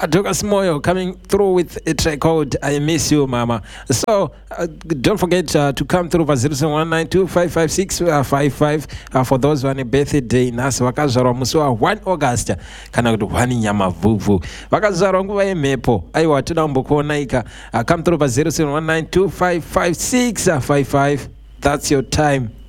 Douglas Moyo coming through with a track called I Miss You Mama. So don't forget to come through for 0719255655 for those who are on a birthday nasi vakazvarwa musi wa 1 August kana kuti 1 Nyamavhuvhu vakazvarwa nguva yemhepo aiwa toda kumbokuonaika. Come through for 0719255655. That's your time.